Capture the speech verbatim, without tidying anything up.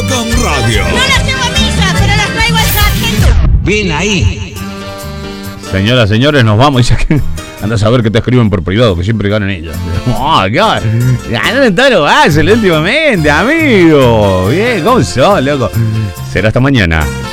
com Radio. No las llevo a misa, pero las traigo al sargento. Bien ahí. Señoras, señores, nos vamos. Y ya que andás a ver que te escriben por privado, que siempre ganan ellas. Oh, ganaron todos los bases últimamente, amigo. Bien, ¿cómo sos, loco? Será hasta mañana.